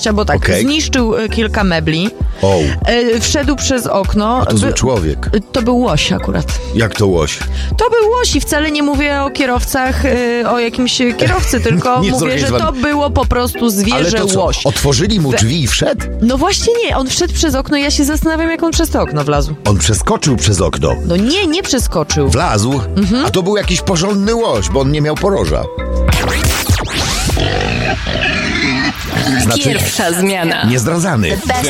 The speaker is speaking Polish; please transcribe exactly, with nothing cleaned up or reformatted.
gościa, bo tak, Okay. zniszczył e, kilka mebli, O, e, wszedł przez okno. a to zły Wy- człowiek. To był łoś akurat. Jak to łoś? To był łoś i wcale nie mówię o kierowcach, e, o jakimś kierowcy, tylko Nie mówię, że to zorganizowany. było po prostu Ale zwierzę to co, łoś. otworzyli mu drzwi i wszedł? No właśnie nie, on wszedł przez okno i ja się zastanawiam, jak on przez to okno wlazł. On przeskoczył przez okno. No nie, nie przeskoczył. Wlazł, Mhm. a to był jakiś porządny łoś, bo on nie miał poroża. Znaczy, Pierwsza zmiana. niezdradzany.